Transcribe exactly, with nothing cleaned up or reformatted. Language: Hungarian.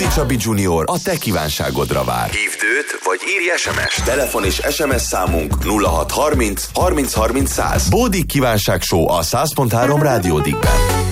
Bódi Csabi junior a te kívánságodra vár. Hívd őt, vagy írj es em es. Telefon és es em es számunk nulla hat harminc harminc harminc száz. Bódi kívánság show a száz pont három Rádió Digben.